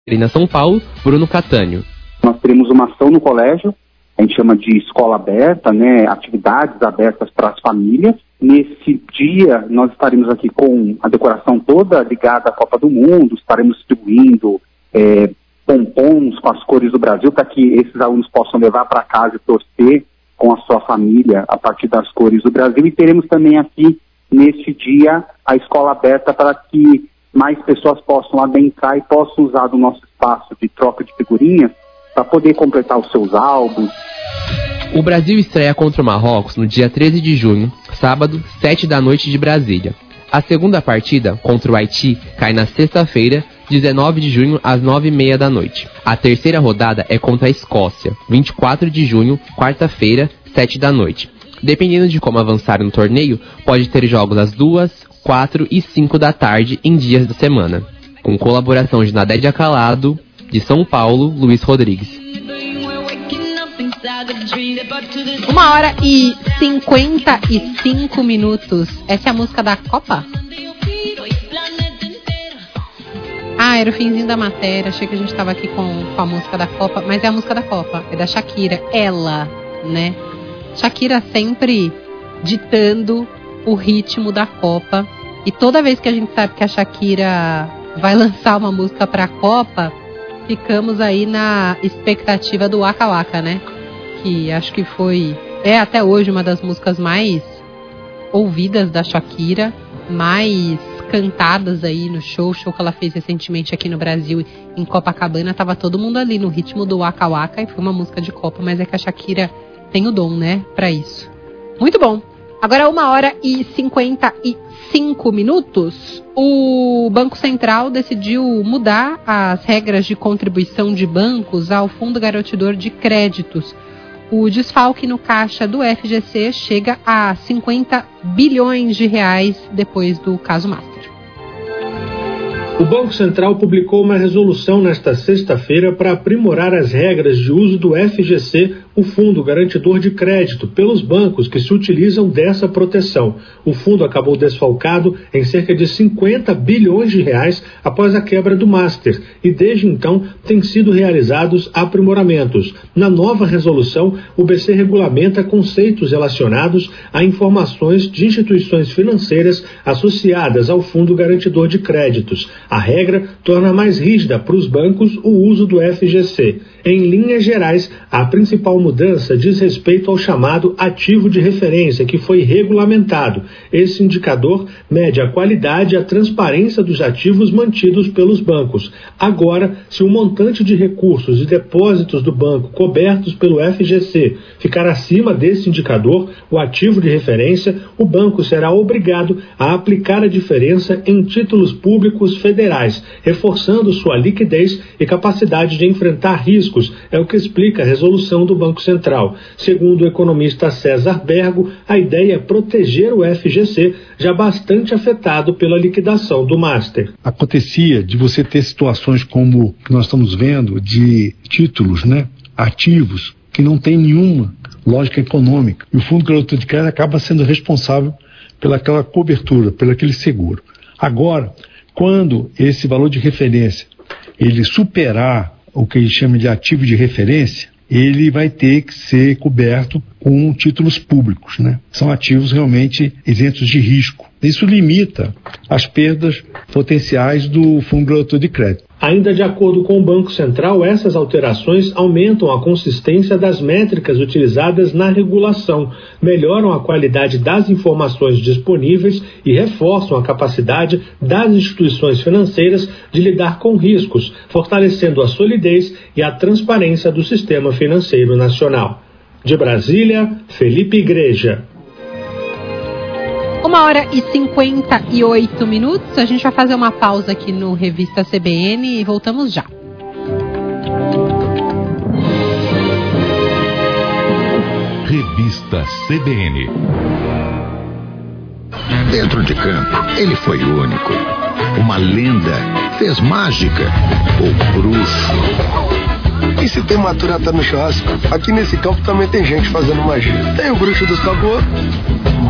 Na São Paulo, Bruno Catânio. Nós teremos uma ação no colégio, a gente chama de escola aberta, né, atividades abertas para as famílias. Nesse dia, nós estaremos aqui com a decoração toda ligada à Copa do Mundo, estaremos distribuindo pompons com as cores do Brasil, para que esses alunos possam levar para casa e torcer com a sua família a partir das cores do Brasil. E teremos também aqui, neste dia, a escola aberta para que mais pessoas possam adentrar e possam usar do nosso espaço de troca de figurinhas para poder completar os seus álbuns. O Brasil estreia contra o Marrocos no dia 13 de junho, sábado, 7 da noite de Brasília. A segunda partida, contra o Haiti, cai na sexta-feira, 19 de junho, às 9h30 da noite. A terceira rodada é contra a Escócia, 24 de junho, quarta-feira, 7 da noite. Dependendo de como avançar no torneio, pode ter jogos às 2, 4 e 5 da tarde em dias da semana. Com colaboração de Nadédia Calado, de São Paulo, Luiz Rodrigues. 1h55. Essa é a música da Copa? Era o finzinho da matéria. Achei que a gente tava aqui com a música da Copa. Mas é a música da Copa, é da Shakira. Ela, né? Shakira sempre ditando o ritmo da Copa. E toda vez que a gente sabe que a Shakira vai lançar uma música pra Copa, ficamos aí na expectativa do Waka Waka, né? Que acho que é até hoje uma das músicas mais ouvidas da Shakira, mais cantadas aí no show que ela fez recentemente aqui no Brasil, em Copacabana. Tava todo mundo ali no ritmo do Waka Waka, e foi uma música de Copa, mas é que a Shakira tem o dom, né, pra isso. Muito bom. Agora 1h55. O Banco Central decidiu mudar as regras de contribuição de bancos ao Fundo Garantidor de Créditos. O desfalque no caixa do FGC chega a 50 bilhões de reais depois do caso Master. O Banco Central publicou uma resolução nesta sexta-feira para aprimorar as regras de uso do FGC, o Fundo Garantidor de Crédito, pelos bancos que se utilizam dessa proteção. O fundo acabou desfalcado em cerca de 50 bilhões de reais após a quebra do Master e desde então têm sido realizados aprimoramentos. Na nova resolução, o BC regulamenta conceitos relacionados a informações de instituições financeiras associadas ao Fundo Garantidor de Créditos. A regra torna mais rígida para os bancos o uso do FGC. Em linhas gerais, a principal mudança diz respeito ao chamado ativo de referência, que foi regulamentado. Esse indicador mede a qualidade e a transparência dos ativos mantidos pelos bancos. Agora, se o montante de recursos e depósitos do banco cobertos pelo FGC ficar acima desse indicador, o ativo de referência, o banco será obrigado a aplicar a diferença em títulos públicos federais, reforçando sua liquidez e capacidade de enfrentar riscos, é o que explica a resolução do Banco Central. Segundo o economista César Bergo, a ideia é proteger o FGC, já bastante afetado pela liquidação do Master. Acontecia de você ter situações como o que nós estamos vendo, de títulos, né, ativos, que não tem nenhuma lógica econômica. E o Fundo Garantidor de Crédito acaba sendo responsável pelaquela cobertura, pelaquele seguro. Agora, quando esse valor de referência ele superar o que a gente chama de ativo de referência, ele vai ter que ser coberto com títulos públicos, né? São ativos realmente isentos de risco. Isso limita as perdas potenciais do Fundo Garantidor de Crédito. Ainda de acordo com o Banco Central, essas alterações aumentam a consistência das métricas utilizadas na regulação, melhoram a qualidade das informações disponíveis e reforçam a capacidade das instituições financeiras de lidar com riscos, fortalecendo a solidez e a transparência do sistema financeiro nacional. De Brasília, Felipe Igreja. 1h58. A gente vai fazer uma pausa aqui no Revista CBN e voltamos já. Revista CBN. Dentro de campo, ele foi único. Uma lenda, fez mágica, ou bruxo. E se tem maturata no churrasco, aqui nesse campo também tem gente fazendo magia. Tem o bruxo do sabor,